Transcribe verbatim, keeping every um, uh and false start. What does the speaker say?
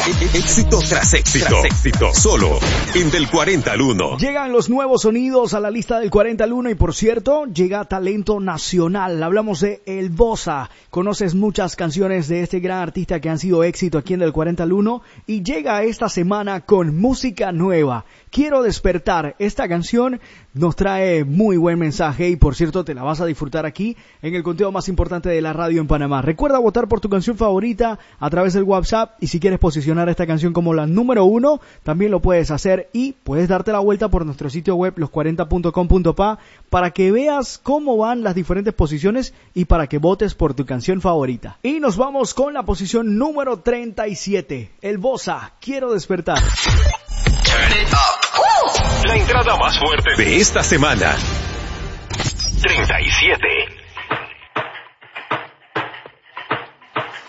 Éxito tras éxito. Tras éxito. Solo en Del cuarenta al uno. Llegan los nuevos sonidos a la lista del cuarenta al uno y por cierto, llega talento nacional. Hablamos de El Bossa. Conoces muchas canciones de este gran artista que han sido éxito aquí en Del cuarenta al uno y llega esta semana con música nueva. Quiero despertar. Esta canción nos trae muy buen mensaje y por cierto te la vas a disfrutar aquí en el conteo más importante de la radio en Panamá. Recuerda votar por tu canción favorita a través del WhatsApp y si quieres posicionar esta canción como la número uno, también lo puedes hacer y puedes darte la vuelta por nuestro sitio web los cuarenta punto com punto pa para que veas cómo van las diferentes posiciones y para que votes por tu canción favorita. Y nos vamos con la posición número treinta y siete. El Bossa, Quiero despertar. Turn it up. La entrada más fuerte de esta semana. treinta y siete.